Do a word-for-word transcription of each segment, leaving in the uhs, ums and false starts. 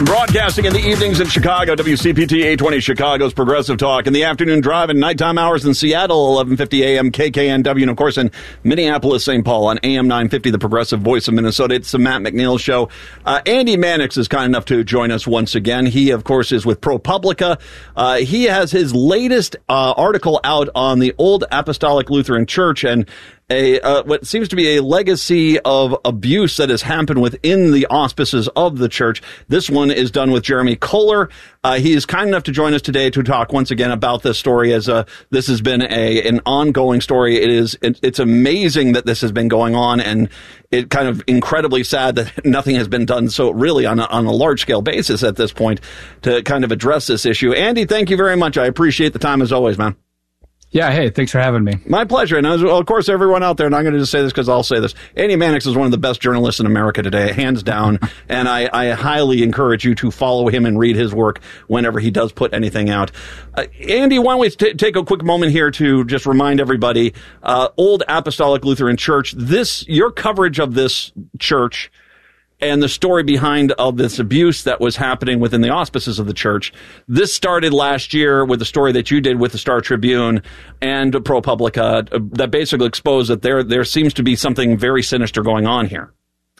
Broadcasting in the evenings in Chicago, W C P T eight twenty Chicago's Progressive Talk. In the afternoon drive and nighttime hours in Seattle, eleven fifty a.m. K K N W. And, of course, in Minneapolis, Saint Paul on A M nine fifty, the Progressive Voice of Minnesota. It's the Matt McNeil Show. Uh, Andy Mannix is kind enough to join us once again. He, of course, is with ProPublica. Uh, he has his latest uh, article out on the Old Apostolic Lutheran Church and a uh, what seems to be a legacy of abuse that has happened within the auspices of the church. This one is done with Jeremy Kohler. Uh, he is kind enough to join us today to talk once again about this story, as uh, this has been a an ongoing story. It is it, it's amazing that this has been going on, and it kind of incredibly sad that nothing has been done so really on a, on a large scale basis at this point to kind of address this issue. Andy, thank you very much. I appreciate the time as always, man. Yeah, hey, thanks for having me. My pleasure. And as, well, of course, everyone out there, and I'm going to just say this because I'll say this, Andy Mannix is one of the best journalists in America today, hands down, and I, I highly encourage you to follow him and read his work whenever he does put anything out. Uh, Andy, why don't we t- take a quick moment here to just remind everybody, uh, Old Apostolic Lutheran Church, this, your coverage of this church and the story behind of this abuse that was happening within the auspices of the church. This started last year with the story that you did with the Star Tribune and ProPublica uh, that basically exposed that there there seems to be something very sinister going on here.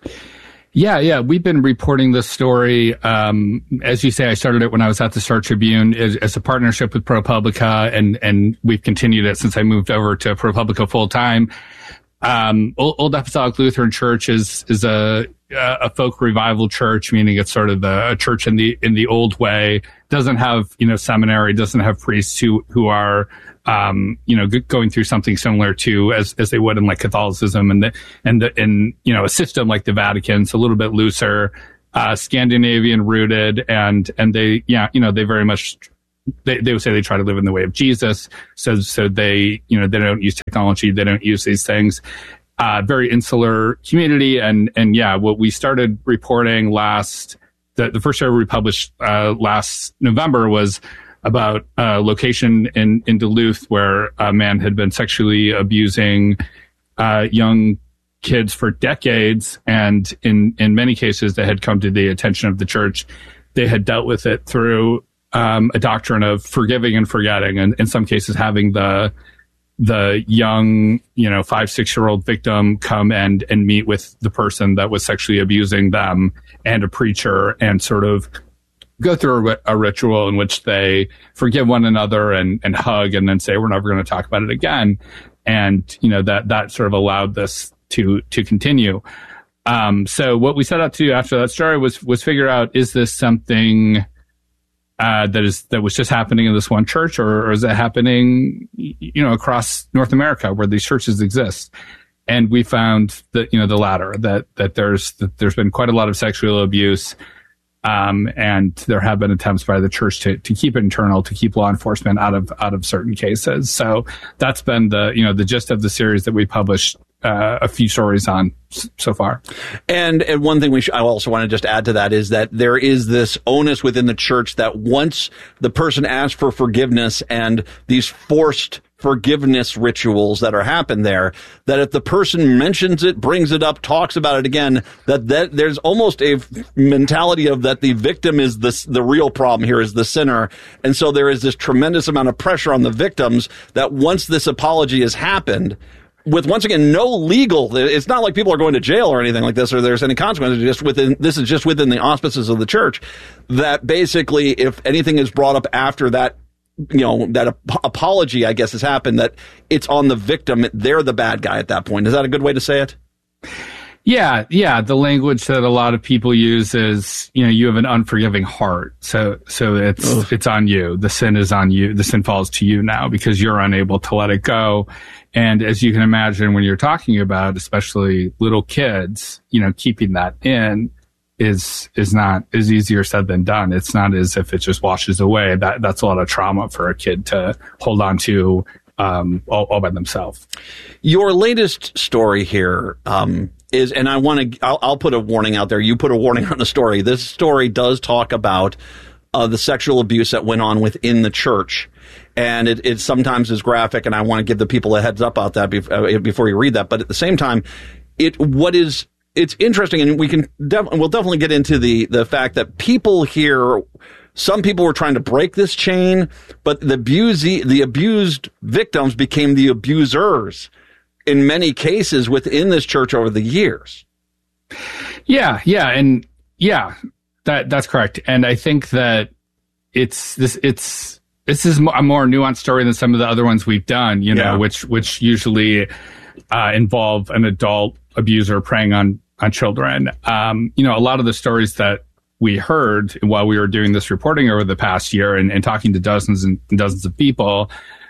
Yeah, yeah. We've been reporting this story. Um, as you say, I started it when I was at the Star Tribune as, as a partnership with ProPublica, and, and we've continued it since I moved over to ProPublica full time. Um, Old, Old Apostolic Lutheran Church is, is a, a folk revival church, meaning it's sort of the, a church in the, in the old way, doesn't have, you know, seminary, doesn't have priests who, who are, um, you know, g- going through something similar to as, as they would in like Catholicism and the, and the, in, you know, a system like the Vatican. It's a little bit looser, uh, Scandinavian rooted, and, and they, yeah, you know, they very much, They, they would say they try to live in the way of Jesus. So, so they, you know, they don't use technology. They don't use these things. Uh, very insular community. And, and yeah, what we started reporting last, the, the first story we published, uh, last November was about a location in, in Duluth where a man had been sexually abusing, uh, young kids for decades. And in, in many cases that had come to the attention of the church, they had dealt with it through Um, a doctrine of forgiving and forgetting, and in some cases having the the young, you know, five, six year old victim come and and meet with the person that was sexually abusing them and a preacher, and sort of go through a, a ritual in which they forgive one another and and hug, and then say we're never going to talk about it again. And you know that that sort of allowed this to to continue. Um, so what we set out to do after that story was was figure out, is this something Uh, that is that was just happening in this one church, or, or is it happening, you know, across North America where these churches exist? And we found that, you know, the latter, that that there's that there's been quite a lot of sexual abuse, um, and there have been attempts by the church to to keep it internal, to keep law enforcement out of out of certain cases. So that's been the you know the gist of the series that we published. Uh, a few stories on s- so far. And, and one thing we sh- I also want to just add to that is that there is this onus within the church that once the person asks for forgiveness and these forced forgiveness rituals that are happen there, that if the person mentions it, brings it up, talks about it again, that, that there's almost a f- mentality of that the victim is the, the real problem here, is the sinner. And so there is this tremendous amount of pressure on the victims that once this apology has happened, with, once again, no legal, it's not like people are going to jail or anything like this, or there's any consequences, just within, this is just within the auspices of the church, that basically if anything is brought up after that, you know, that ap- apology, I guess, has happened, that it's on the victim, they're the bad guy at that point. Is that a good way to say it? Yeah, yeah. The language that a lot of people use is, you know, you have an unforgiving heart. So, so it's, Ugh. it's on you. The sin is on you. The sin falls to you now because you're unable to let it go. And as you can imagine, when you're talking about, especially little kids, you know, keeping that in is, is not, is easier said than done. It's not as if it just washes away. That, that's a lot of trauma for a kid to hold on to, um, all, all by themselves. Your latest story here, um, is, and I want to, I'll, I'll put a warning out there. You put a warning on the story. This story does talk about uh, the sexual abuse that went on within the church. And it, it sometimes is graphic, and I want to give the people a heads up about that before, uh, before you read that. But at the same time, it what is it's interesting, and we can def- we'll definitely get into the the fact that people here, some people were trying to break this chain, but the abusee, the abused victims became the abusers in many cases within this church over the years. Yeah, yeah, and yeah, that that's correct. And I think that it's this it's this is a more nuanced story than some of the other ones we've done, you know, yeah. which which usually uh, involve an adult abuser preying on on children. Um, you know, a lot of the stories that we heard while we were doing this reporting over the past year and, and talking to dozens and dozens of people,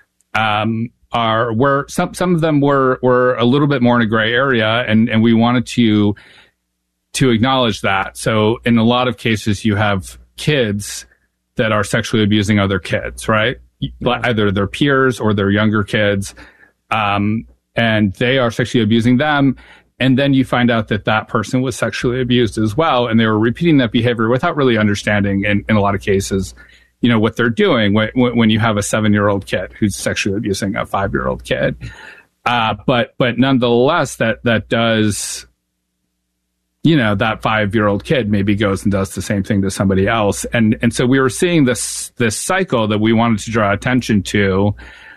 um, are were some some of them were were a little bit more in a gray area, and and we wanted to to acknowledge that. So in a lot of cases, you have kids that are sexually abusing other kids, right? Either their peers or their younger kids, um, and they are sexually abusing them. And then you find out that that person was sexually abused as well, and they were repeating that behavior without really understanding, in, in a lot of cases, you know, what they're doing when, when you have a seven-year-old kid who's sexually abusing a five-year-old kid. Uh, but but nonetheless, that that does, you know, that five-year-old kid maybe goes and does the same thing to somebody else. And and so we were seeing this this cycle that we wanted to draw attention to,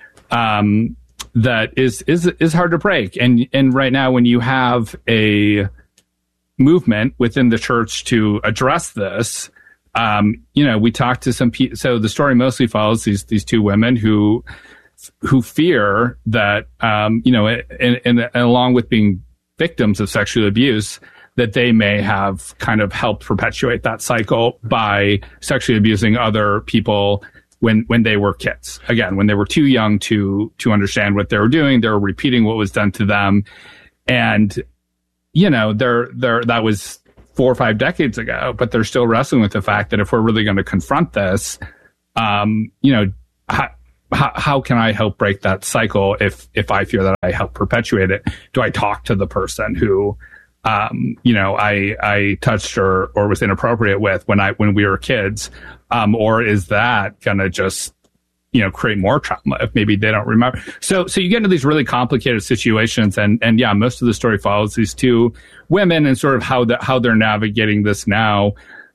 um, that is is is hard to break. And and right now, when you have a movement within the church to address this, um, you know, we talked to some people. So the story mostly follows these these two women who who fear that, um, you know, and, and, and along with being victims of sexual abuse, that they may have kind of helped perpetuate that cycle by sexually abusing other people when when they were kids. Again, when they were too young to to understand what they were doing, they were repeating what was done to them. And, you know, they're they're that was four or five decades ago, but they're still wrestling with the fact that if we're really going to confront this, um, you know, how, how, how can I help break that cycle if if I fear that I help perpetuate it? Do I talk to the person who Um, you know, I, I touched or, or was inappropriate with when I, when we were kids? Um, or is that gonna just, you know, create more trauma if maybe they don't remember? So, so you get into these really complicated situations, and, and yeah, most of the story follows these two women and sort of how the, how they're navigating this now.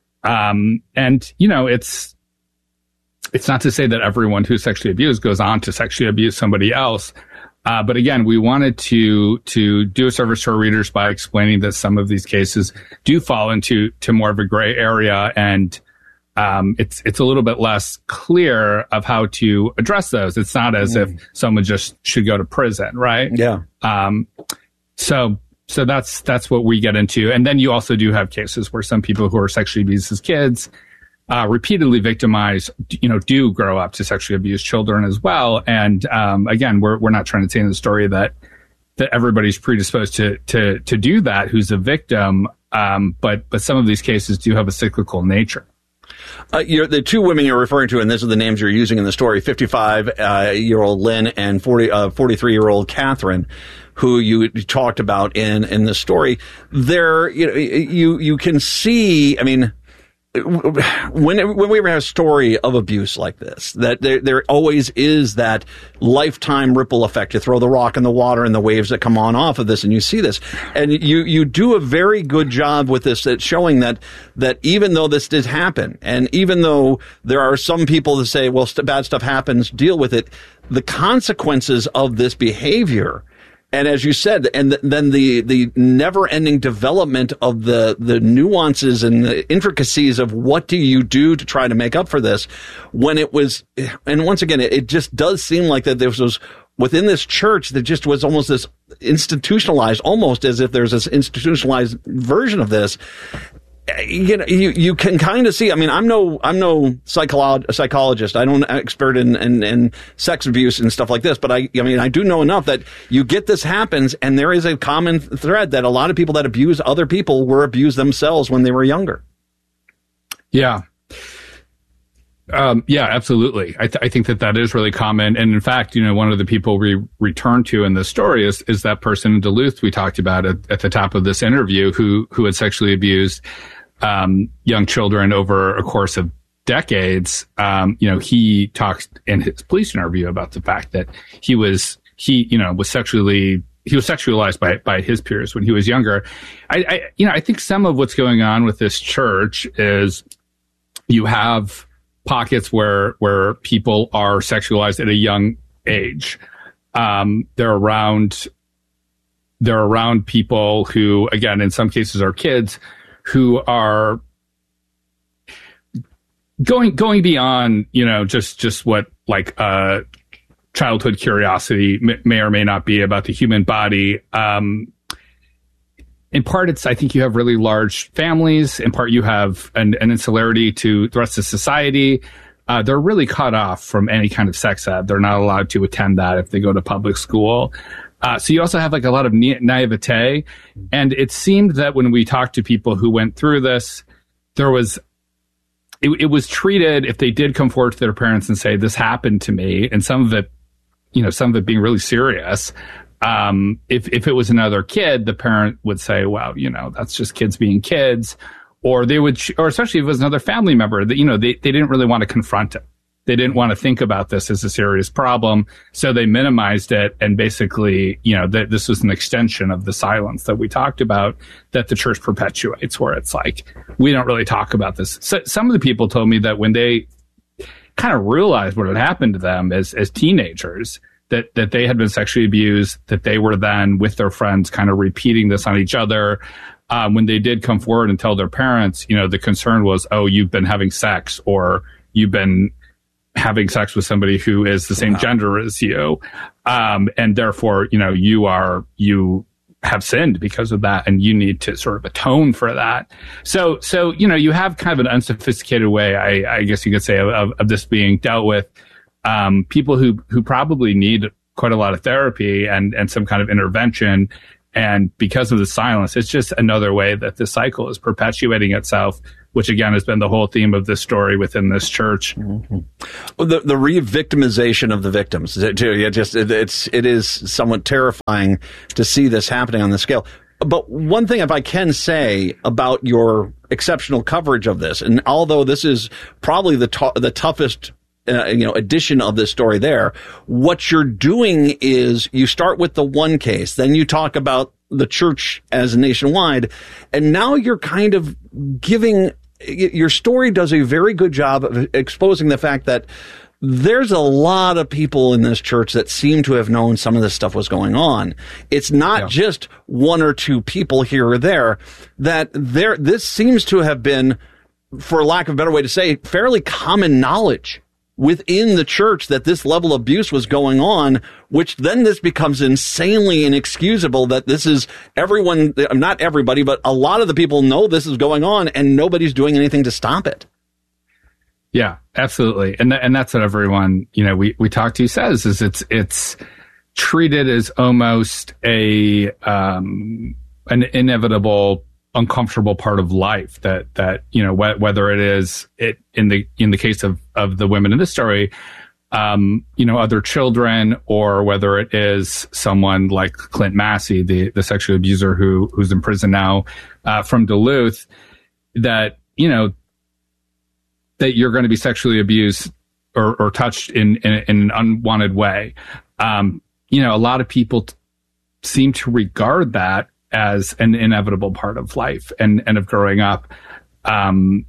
Um, and, you know, it's, it's not to say that everyone who's sexually abused goes on to sexually abuse somebody else. Uh, but again, we wanted to to do a service to our readers by explaining that some of these cases do fall into to more of a gray area, and um, it's it's a little bit less clear of how to address those. It's not as mm. if someone just should go to prison, right? Yeah. Um, so so that's that's what we get into, and then you also do have cases where some people who are sexually abused as kids, Uh, repeatedly victimized, you know, do grow up to sexually abuse children as well. And um, again, we're we're not trying to say in the story that that everybody's predisposed to to to do that who's a victim, um, but but some of these cases do have a cyclical nature. Uh, you're, the two women you're referring to, and these are the names you're using in the story: fifty-five-year-old uh, Lynn and forty, uh, forty-three-year-old Catherine, who you talked about in in the story. There, you know, you you can see. I mean, when when we have a story of abuse like this, that there there always is that lifetime ripple effect. You throw the rock in the water and the waves that come on off of this, and you see this. And you you do a very good job with this at showing that that even though this did happen, and even though there are some people that say, well, st- bad stuff happens, deal with it, the consequences of this behavior. And as you said, and th- then the, the never-ending development of the, the nuances and the intricacies of what do you do to try to make up for this, when it was, and once again, it, it just does seem like that there was, within this church, there just was almost this institutionalized, almost as if there's this institutionalized version of this. You know, you, you can kind of see, I mean, I'm no, I'm no psycholo- psychologist. I don't expert in, in, in sex abuse and stuff like this, but I, I mean, I do know enough that you get this happens, and there is a common thread that a lot of people that abuse other people were abused themselves when they were younger. Yeah. Um, yeah, absolutely. I, th- I think that that is really common. And in fact, you know, one of the people we return to in this story is, is that person in Duluth we talked about at, at the top of this interview who, who had sexually abused, um, young children over a course of decades. Um, you know, he talks in his police interview about the fact that he was, he, you know, was sexually he was sexualized by by his peers when he was younger. I, I you know I think some of what's going on with this church is you have pockets where where people are sexualized at a young age. Um, they're around they're around people who, again, in some cases are kids who are going going beyond, you know, just just what like uh, childhood curiosity may, may or may not be about the human body. Um, in part, it's I think you have really large families. In part, you have an, an insularity to the rest of society. Uh, they're really cut off from any kind of sex ed. They're not allowed to attend that if they go to public school. Uh, so you also have like a lot of na- naivete. And it seemed that when we talked to people who went through this, there was, it, it was treated, if they did come forward to their parents and say, this happened to me, and some of it, you know, some of it being really serious. Um, if, if it was another kid, the parent would say, well, you know, that's just kids being kids. Or they would, or especially if it was another family member that, you know, they, they didn't really want to confront it. They didn't want to think about this as a serious problem. So they minimized it. And basically, you know, that this was an extension of the silence that we talked about that the church perpetuates, where it's like, we don't really talk about this. So some of the people told me that when they kind of realized what had happened to them as, as teenagers, that, that they had been sexually abused, that they were then with their friends kind of repeating this on each other. Um, when they did come forward and tell their parents, you know, the concern was, oh, you've been having sex, or you've been having sex with somebody who is the same wow. gender as you. Um, and therefore, you know, you are, you have sinned because of that, and you need to sort of atone for that. So, so, you know, you have kind of an unsophisticated way, I, I guess you could say, of, of this being dealt with. Um, people who, who probably need quite a lot of therapy and, and some kind of intervention. And because of the silence, it's just another way that the cycle is perpetuating itself, which again has been the whole theme of this story within this church. Mm-hmm. Well, the the re-victimization of the victims, too. Yeah, just it, it's it is somewhat terrifying to see this happening on the scale. But one thing, if I can say about your exceptional coverage of this, and although this is probably the t- the toughest Uh, you know, edition of this story there, what you're doing is you start with the one case, then you talk about the church as nationwide, and now you're kind of giving, your story does a very good job of exposing the fact that there's a lot of people in this church that seem to have known some of this stuff was going on. It's not yeah. just one or two people here or there, that there, this seems to have been, for lack of a better way to say, fairly common knowledge within the church that this level of abuse was going on, which then this becomes insanely inexcusable that this is everyone, not everybody, but a lot of the people know this is going on and nobody's doing anything to stop it. Yeah, absolutely. And th- and that's what everyone, you know, we, we talk to says is it's, it's treated as almost a, um, an inevitable uncomfortable part of life that, that, you know, wh- whether it is it in the, in the case of, of the women in this story, um, you know, other children, or whether it is someone like Clint Massey, the, the sexual abuser who, who's in prison now, uh, from Duluth, that, you know, that you're going to be sexually abused or, or touched in, in, in an unwanted way. Um, you know, a lot of people t- seem to regard that as an inevitable part of life and, and of growing up. Um,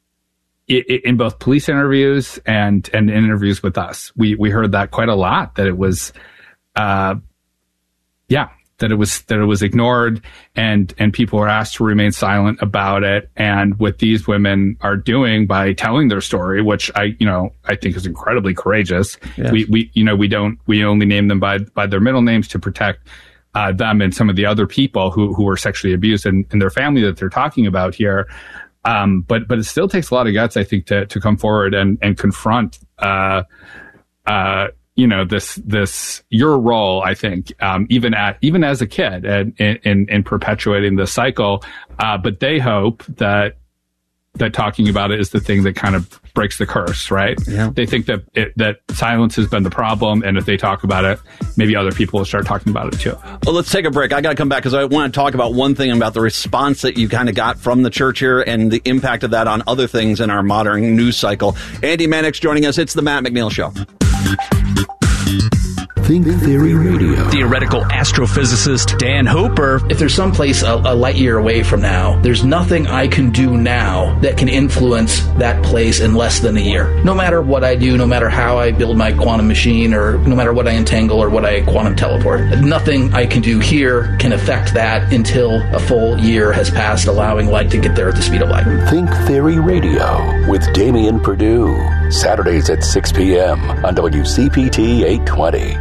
it, it, in both police interviews and, and interviews with us, we, we heard that quite a lot, that it was, uh, yeah, that it was, that it was ignored, and, and people were asked to remain silent about it. And what these women are doing by telling their story, which I, you know, I think is incredibly courageous. Yes. We, we, you know, we don't, we only name them by, by their middle names to protect Uh, them and some of the other people who, who were sexually abused and, and their family that they're talking about here. Um, but, but it still takes a lot of guts, I think, to, to come forward and, and confront, uh, uh, you know, this, this, your role, I think, um, even at, even as a kid and in, in perpetuating the cycle. Uh, but they hope that, that talking about it is the thing that kind of breaks the curse, right? Yeah. They think that it, that silence has been the problem, and if they talk about it, maybe other people will start talking about it too. Well, let's take a break. I got to come back because I want to talk about one thing about the response that you kind of got from the church here and the impact of that on other things in our modern news cycle. Andy Mannix joining us. It's the Matt McNeil Show. Think Theory Radio. Theoretical astrophysicist Dan Hooper. If there's someplace a, a light year away from now, there's nothing I can do now that can influence that place in less than a year. No matter what I do, no matter how I build my quantum machine, or no matter what I entangle or what I quantum teleport, nothing I can do here can affect that until a full year has passed, allowing light to get there at the speed of light. Think Theory Radio with Damian Perdue. Saturdays at six p.m. on W C P T eight twenty.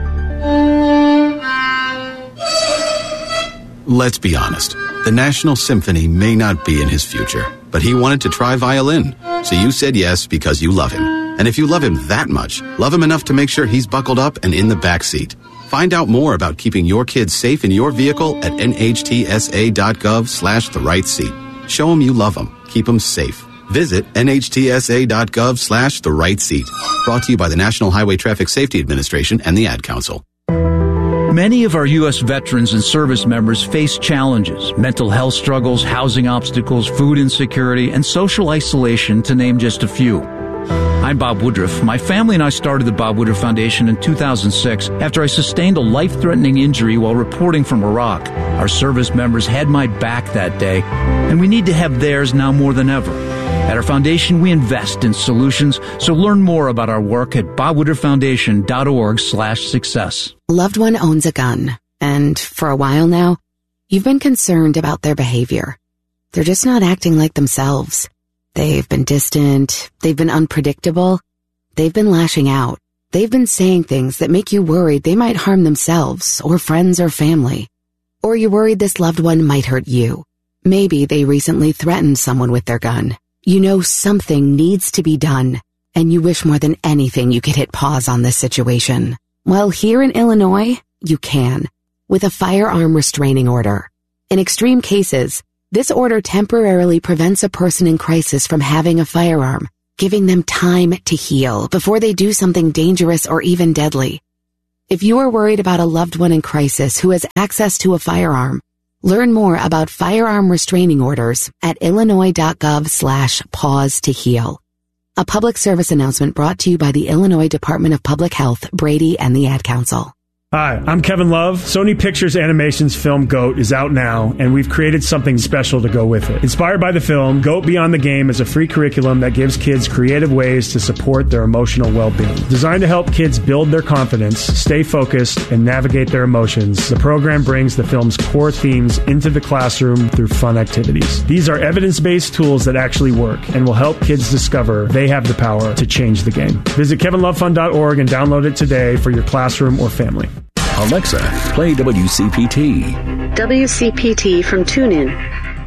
Let's be honest. The National Symphony may not be in his future, but he wanted to try violin. So you said yes because you love him. And if you love him that much, love him enough to make sure he's buckled up and in the back seat. Find out more about keeping your kids safe in your vehicle at nhtsa.gov slash the right seat. Show him you love him. Keep him safe. Visit nhtsa.gov slash the right seat. Brought to you by the National Highway Traffic Safety Administration and the Ad Council. Many of our U S veterans and service members face challenges, mental health struggles, housing obstacles, food insecurity, and social isolation, to name just a few. I'm Bob Woodruff. My family and I started the Bob Woodruff Foundation in two thousand six after I sustained a life-threatening injury while reporting from Iraq. Our service members had my back that day, and we need to have theirs now more than ever. At our foundation, we invest in solutions, so learn more about our work at bob woodruff foundation dot org slash success. A loved one owns a gun, and for a while now, you've been concerned about their behavior. They're just not acting like themselves. They've been distant, they've been unpredictable, they've been lashing out. They've been saying things that make you worried they might harm themselves or friends or family. Or you're worried this loved one might hurt you. Maybe they recently threatened someone with their gun. You know something needs to be done, and you wish more than anything you could hit pause on this situation. Well, here in Illinois, you can, with a firearm restraining order. In extreme cases, this order temporarily prevents a person in crisis from having a firearm, giving them time to heal before they do something dangerous or even deadly. If you are worried about a loved one in crisis who has access to a firearm, learn more about firearm restraining orders at illinois.gov slash pause to heal. A public service announcement brought to you by the Illinois Department of Public Health, Brady, and the Ad Council. Hi, I'm Kevin Love. Sony Pictures Animation's film GOAT is out now, and we've created something special to go with it. Inspired by the film, GOAT Beyond the Game is a free curriculum that gives kids creative ways to support their emotional well-being. Designed to help kids build their confidence, stay focused, and navigate their emotions, the program brings the film's core themes into the classroom through fun activities. These are evidence-based tools that actually work and will help kids discover they have the power to change the game. Visit kevin love fund dot org and download it today for your classroom or family. Alexa, play W C P T. W C P T from TuneIn.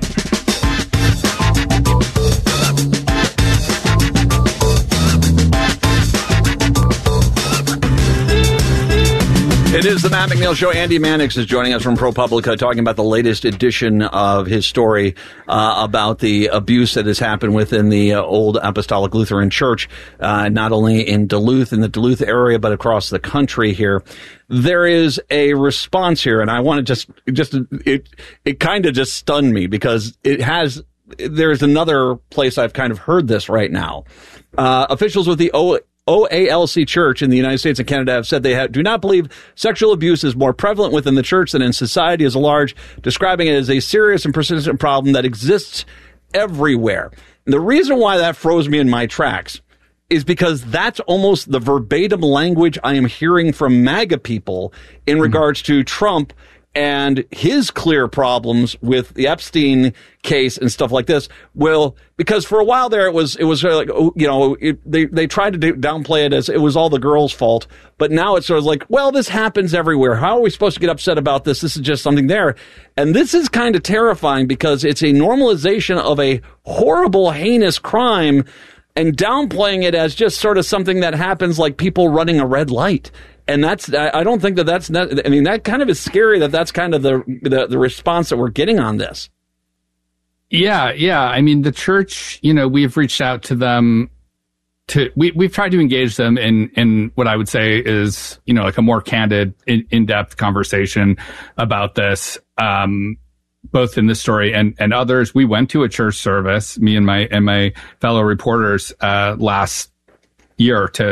It is the Matt McNeil Show. Andy Mannix is joining us from ProPublica, talking about the latest edition of his story uh, about the abuse that has happened within the uh, Old Apostolic Lutheran Church, uh, not only in Duluth, in the Duluth area, but across the country here. There is a response here, and I want to just, just it, it kind of just stunned me because it has, there's another place I've kind of heard this right now. Uh, officials with the O. O A L C Church in the United States and Canada have said they have, do not believe sexual abuse is more prevalent within the church than in society as a large, describing it as a serious and persistent problem that exists everywhere. And the reason why that froze me in my tracks is because that's almost the verbatim language I am hearing from MAGA people in mm-hmm. regards to Trump and his clear problems with the Epstein case and stuff like this. Well, because for a while there, it was, it was like, you know, it, they, they tried to do, downplay it as it was all the girls' fault. But now it's sort of like, well, this happens everywhere. How are we supposed to get upset about this? This is just something there. And this is kind of terrifying because it's a normalization of a horrible, heinous crime and downplaying it as just sort of something that happens like people running a red light. And that's, I don't think that that's, not, I mean, that kind of is scary that that's kind of the, the, the response that we're getting on this. Yeah, yeah. I mean, the church, you know, we've reached out to them to, we, we've tried to engage them in, in what I would say is, you know, like a more candid, in, in-depth conversation about this, um, both in this story and, and others. We went to a church service, me and my, and my fellow reporters, uh, last year to,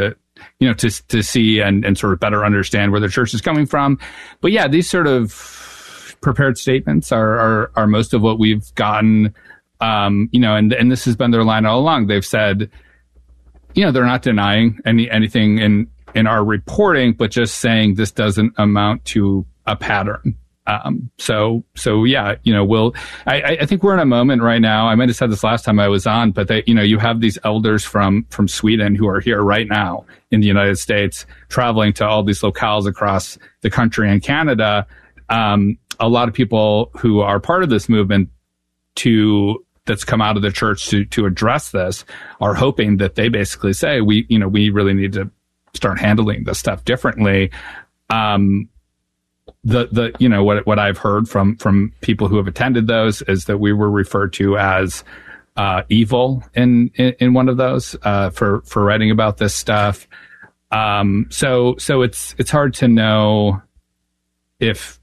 you know, to to see and, and sort of better understand where the church is coming from. But yeah, these sort of prepared statements are are, are most of what we've gotten. Um, you know, and and this has been their line all along. They've said, you know, they're not denying any anything in in our reporting, but just saying this doesn't amount to a pattern. Um, so, so yeah, you know, we'll, I, I think we're in a moment right now. I might have said this last time I was on, but that, you know, you have these elders from, from Sweden who are here right now in the United States, traveling to all these locales across the country and Canada. Um, a lot of people who are part of this movement to, that's come out of the church to, to address this are hoping that they basically say, we, you know, we really need to start handling this stuff differently. Um, The, the, you know, what, what I've heard from, from people who have attended those is that we were referred to as, uh, evil in, in, in one of those, uh, for, for writing about this stuff. Um, so, so it's, it's hard to know if,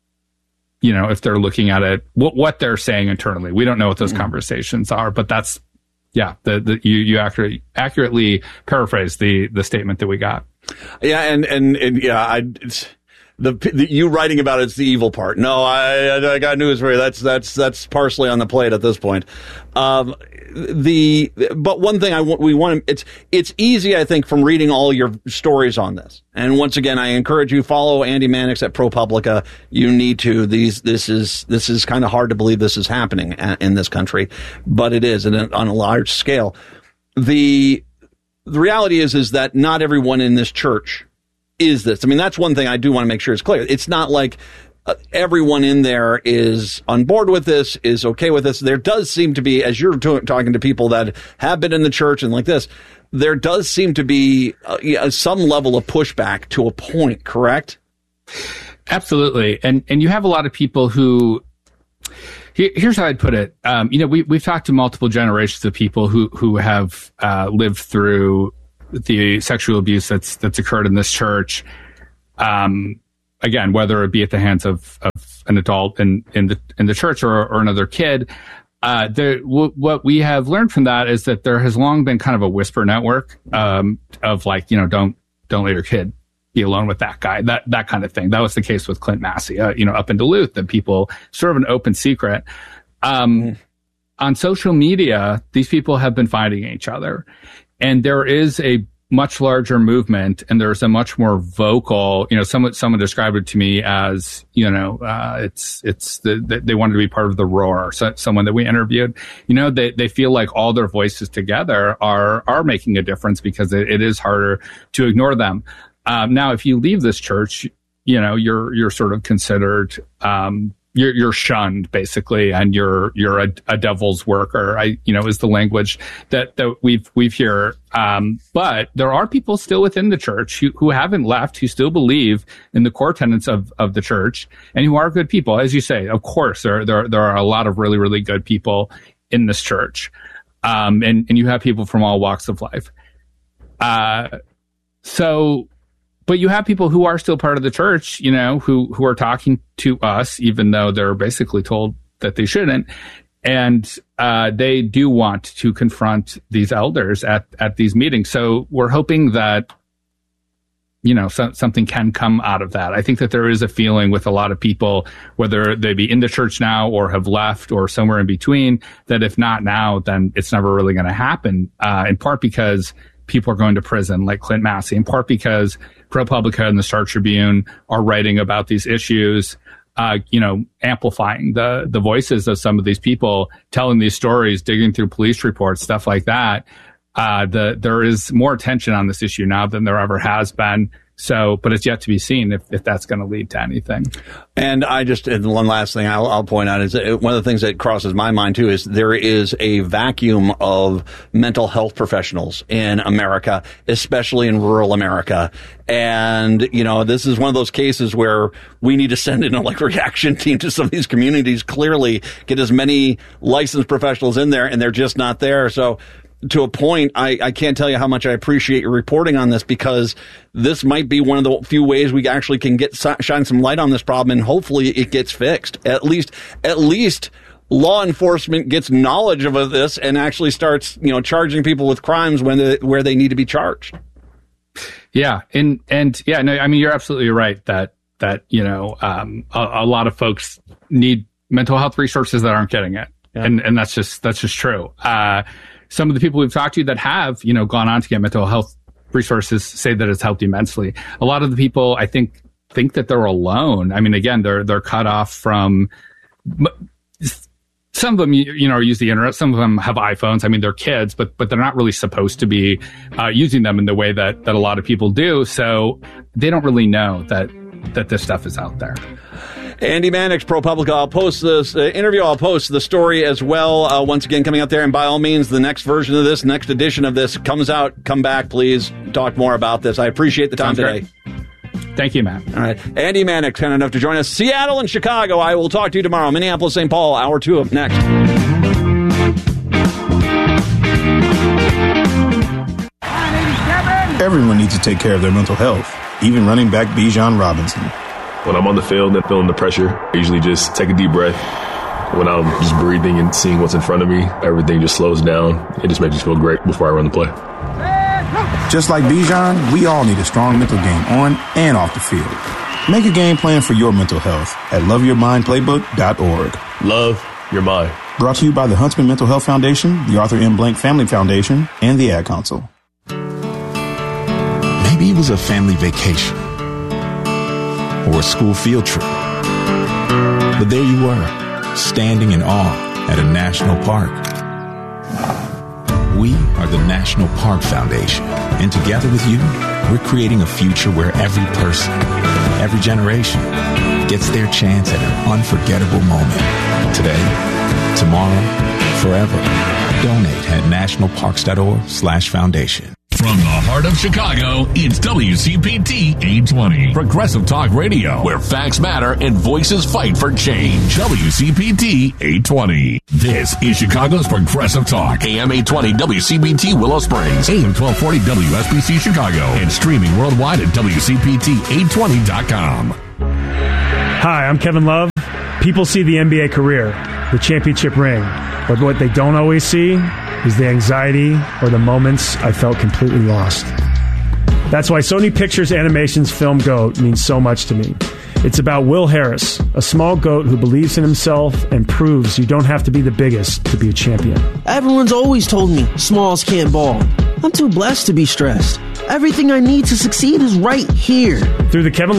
you know, if they're looking at it, what, what they're saying internally. We don't know what those mm-hmm. conversations are, but that's, yeah, the, the, you, you accurately, accurately paraphrase the, the statement that we got. Yeah. And, and, and yeah, I, it's, The, the you writing about it's the evil part. No, I I got news for you. That's that's that's parsley on the plate at this point. Um, the but one thing I want we want it's it's easy I think from reading all your stories on this. And once again, I encourage you follow Andy Mannix at ProPublica. You need to. These this is this is kind of hard to believe this is happening in this country, but it is, and on a large scale. The the reality is is that not everyone in this church is this. I mean, that's one thing I do want to make sure is clear. It's not like uh, everyone in there is on board with this, is okay with this. There does seem to be, as you're t- talking to people that have been in the church and like this, there does seem to be uh, yeah, some level of pushback to a point, correct? Absolutely. And and you have a lot of people who, here, here's how I'd put it. Um, you know, we, we've talked to multiple generations of people who, who have uh, lived through the sexual abuse that's that's occurred in this church, um, again, whether it be at the hands of, of an adult in, in the in the church or, or another kid, uh, there, w- what we have learned from that is that there has long been kind of a whisper network um, of like, you know, don't don't let your kid be alone with that guy, that that kind of thing. That was the case with Clint Massey, uh, you know, up in Duluth, that people sort of an open secret. Um, on social media, these people have been fighting each other. And there is a much larger movement, and there's a much more vocal, you know, someone, someone described it to me as, you know, uh, it's, it's the, the, they wanted to be part of the roar. So someone that we interviewed, you know, they, they feel like all their voices together are, are making a difference because it, it is harder to ignore them. Um, now, if you leave this church, you know, you're, you're sort of considered, um, You're, you're shunned basically, and you're you're a, a devil's worker. I, you know, is the language that that we've we've hear. Um, but there are people still within the church who, who haven't left, who still believe in the core tenets of, of the church, and who are good people, as you say. Of course, there there there are a lot of really really good people in this church, um, and and you have people from all walks of life. Uh, so. But you have people who are still part of the church, you know, who, who are talking to us, even though they're basically told that they shouldn't. And uh, they do want to confront these elders at, at these meetings. So we're hoping that, you know, so, something can come out of that. I think that there is a feeling with a lot of people, whether they be in the church now or have left or somewhere in between, that if not now, then it's never really going to happen, uh, in part because people are going to prison like Clint Massey, in part because ProPublica and the Star Tribune are writing about these issues, uh, you know, amplifying the the voices of some of these people, telling these stories, digging through police reports, stuff like that. Uh, the there is more attention on this issue now than there ever has been. So, but it's yet to be seen if, if that's going to lead to anything. And I just, and one last thing I'll, I'll point out is that one of the things that crosses my mind too is there is a vacuum of mental health professionals in America, especially in rural America. And, you know, this is one of those cases where we need to send in a like reaction team to some of these communities, clearly get as many licensed professionals in there, and they're just not there. So, to a point, I, I can't tell you how much I appreciate your reporting on this, because this might be one of the few ways we actually can get shine some light on this problem, and hopefully it gets fixed. At least, at least law enforcement gets knowledge of this and actually starts, you know, charging people with crimes when they, where they need to be charged. Yeah. And, and yeah, no, I mean, you're absolutely right that, that, you know, um, a, a lot of folks need mental health resources that aren't getting it. Yeah. And, and that's just, that's just true. Uh, some of the people we've talked to that have, you know, gone on to get mental health resources say that it's helped immensely. A lot of the people, I think, think that they're alone. I mean, again, they're, they're cut off from, some of them, you know, use the internet. Some of them have iPhones. I mean, they're kids, but, but they're not really supposed to be, uh, using them in the way that, that a lot of people do. So they don't really know that, that this stuff is out there. Andy Mannix, ProPublica. I'll post this uh, interview. I'll post the story as well. Uh, once again, coming out there. And by all means, the next version of this, next edition of this comes out. Come back, please. Talk more about this. I appreciate the time Sounds today. Great. Thank you, Matt. All right. Andy Mannix, kind enough to join us. Seattle and Chicago. I will talk to you tomorrow. Minneapolis, Saint Paul, hour two up next. Everyone needs to take care of their mental health, even running back Bijan Robinson. When I'm on the field and feeling the pressure, I usually just take a deep breath. When I'm just breathing and seeing what's in front of me, everything just slows down. It just makes me feel great before I run the play. Just like Bijan, we all need a strong mental game on and off the field. Make a game plan for your mental health at love your mind playbook dot org. Love your mind. Brought to you by the Huntsman Mental Health Foundation, the Arthur M. Blank Family Foundation, and the Ad Council. Maybe it was a family vacation or a school field trip. But there you were, standing in awe at a national park. We are the National Park Foundation, and together with you, we're creating a future where every person, every generation, gets their chance at an unforgettable moment. Today, tomorrow, forever. Donate at nationalparks.org slash foundation. From the heart of Chicago, it's W C P T eight twenty, Progressive Talk Radio, where facts matter and voices fight for change. W C P T eight twenty. This is Chicago's Progressive Talk. A M eight twenty W C B T Willow Springs, A M twelve forty W S B C Chicago, and streaming worldwide at W C P T eight twenty dot com. Hi, I'm Kevin Love. People see the N B A career, the championship ring, but what they don't always see is the anxiety or the moments I felt completely lost. That's why Sony Pictures Animation's film GOAT means so much to me. It's about Will Harris, a small goat who believes in himself and proves you don't have to be the biggest to be a champion. Everyone's always told me smalls can't ball. I'm too blessed to be stressed. Everything I need to succeed is right here. Through the Kevin